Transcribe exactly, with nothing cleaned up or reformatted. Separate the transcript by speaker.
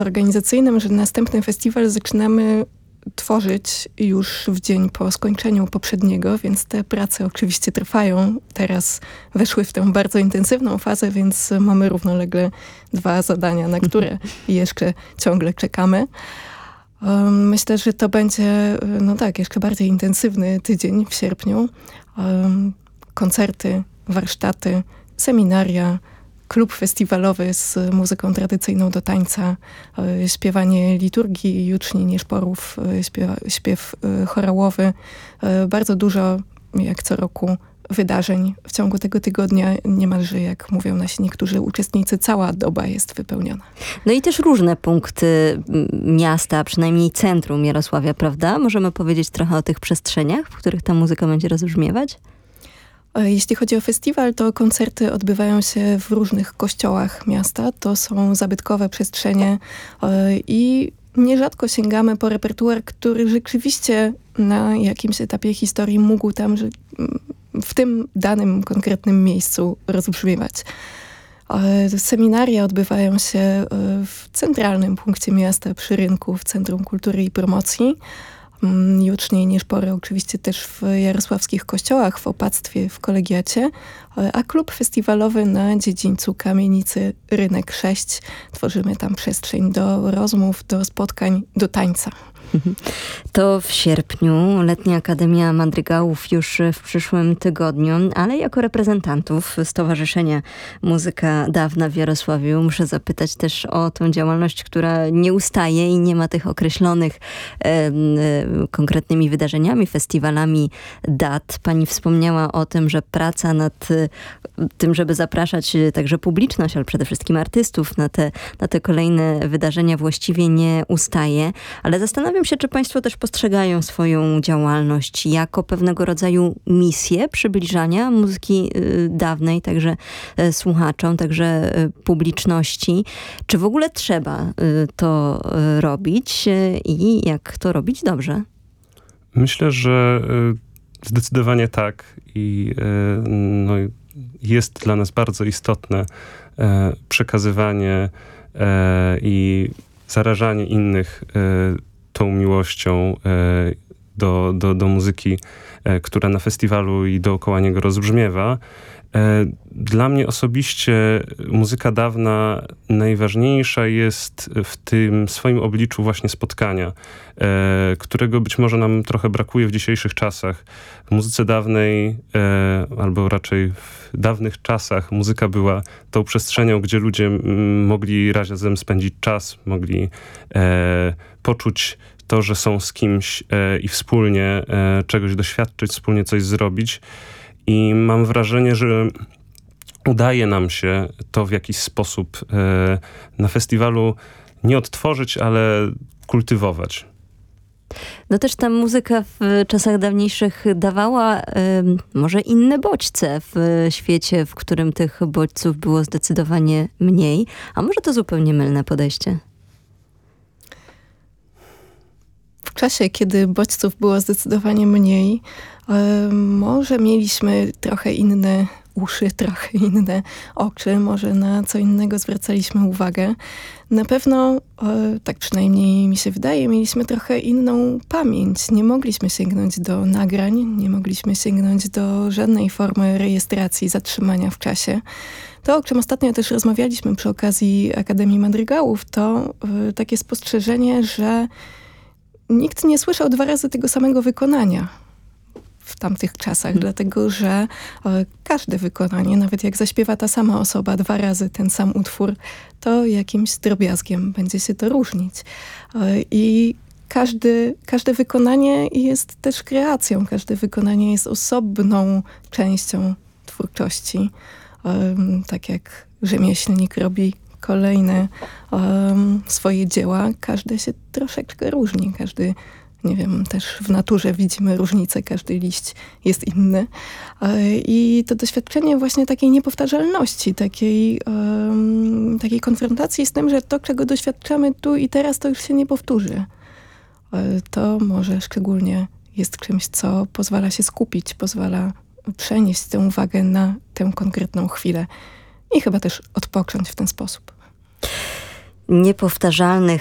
Speaker 1: organizacyjnym, że następny festiwal zaczynamy tworzyć już w dzień po skończeniu poprzedniego, więc te prace oczywiście trwają. Teraz weszły w tę bardzo intensywną fazę, więc mamy równolegle dwa zadania, na które jeszcze ciągle czekamy. Um, myślę, że to będzie, no tak, jeszcze bardziej intensywny tydzień w sierpniu. Um, koncerty, warsztaty, seminaria, klub festiwalowy z muzyką tradycyjną do tańca, y, śpiewanie liturgii, juczni, nieszporów, y, śpiewa, śpiew y, chorałowy. Y, bardzo dużo, jak co roku, wydarzeń w ciągu tego tygodnia. Niemalże, jak mówią nasi niektórzy uczestnicy, cała doba jest wypełniona.
Speaker 2: No i też różne punkty miasta, przynajmniej centrum Jarosławia, prawda? Możemy powiedzieć trochę o tych przestrzeniach, w których ta muzyka będzie rozbrzmiewać?
Speaker 1: Jeśli chodzi o festiwal, to koncerty odbywają się w różnych kościołach miasta. To są zabytkowe przestrzenie i nierzadko sięgamy po repertuar, który rzeczywiście na jakimś etapie historii mógł tam że w tym danym, konkretnym miejscu rozbrzmiewać. Seminaria odbywają się w centralnym punkcie miasta, przy rynku, w Centrum Kultury i Promocji. Jucznie i nieszpory oczywiście też w jarosławskich kościołach, w opactwie, w kolegiacie, a klub festiwalowy na dziedzińcu kamienicy Rynek sześć. Tworzymy tam przestrzeń do rozmów, do spotkań, do tańca.
Speaker 2: To w sierpniu Letnia Akademia Madrygałów już w przyszłym tygodniu, ale jako reprezentantów Stowarzyszenia Muzyka Dawna w Jarosławiu muszę zapytać też o tę działalność, która nie ustaje i nie ma tych określonych e, e, konkretnymi wydarzeniami, festiwalami dat. Pani wspomniała o tym, że praca nad e, tym, żeby zapraszać także publiczność, ale przede wszystkim artystów na te, na te kolejne wydarzenia właściwie nie ustaje, ale zastanawiam się, czy państwo też postrzegają swoją działalność jako pewnego rodzaju misję przybliżania muzyki y, dawnej, także y, słuchaczom, także y, publiczności. Czy w ogóle trzeba y, to y, robić y, i jak to robić dobrze?
Speaker 3: Myślę, że y, zdecydowanie tak i y, no, jest dla nas bardzo istotne y, przekazywanie y, i zarażanie innych y, tą miłością e, do, do, do muzyki, e, która na festiwalu i dookoła niego rozbrzmiewa. E, dla mnie osobiście muzyka dawna najważniejsza jest w tym swoim obliczu właśnie spotkania, e, którego być może nam trochę brakuje w dzisiejszych czasach. W muzyce dawnej, e, albo raczej w dawnych czasach muzyka była tą przestrzenią, gdzie ludzie m, mogli razem spędzić czas, mogli e, poczuć to, że są z kimś e, i wspólnie e, czegoś doświadczyć, wspólnie coś zrobić. I mam wrażenie, że udaje nam się to w jakiś sposób e, na festiwalu nie odtworzyć, ale kultywować.
Speaker 2: No też ta muzyka w czasach dawniejszych dawała y, może inne bodźce w świecie, w którym tych bodźców było zdecydowanie mniej. A może to zupełnie mylne podejście?
Speaker 1: W czasie, kiedy bodźców było zdecydowanie mniej, y, może mieliśmy trochę inne uszy, trochę inne oczy, może na co innego zwracaliśmy uwagę. Na pewno, y, tak przynajmniej mi się wydaje, mieliśmy trochę inną pamięć. Nie mogliśmy sięgnąć do nagrań, nie mogliśmy sięgnąć do żadnej formy rejestracji, zatrzymania w czasie. To, o czym ostatnio też rozmawialiśmy przy okazji Akademii Madrygałów, to y, takie spostrzeżenie, że nikt nie słyszał dwa razy tego samego wykonania w tamtych czasach, hmm. dlatego że e, każde wykonanie, nawet jak zaśpiewa ta sama osoba dwa razy ten sam utwór, to jakimś drobiazgiem będzie się to różnić. E, I każdy, każde wykonanie jest też kreacją, każde wykonanie jest osobną częścią twórczości. E, tak jak rzemieślnik robi kolejne um, swoje dzieła, każde się troszeczkę różni. Każdy, nie wiem, też w naturze widzimy różnice, każdy liść jest inny. I to doświadczenie właśnie takiej niepowtarzalności, takiej, um, takiej konfrontacji z tym, że to, czego doświadczamy tu i teraz, to już się nie powtórzy. To może szczególnie jest czymś, co pozwala się skupić, pozwala przenieść tę uwagę na tę konkretną chwilę. I chyba też odpocząć w ten sposób.
Speaker 2: niepowtarzalnych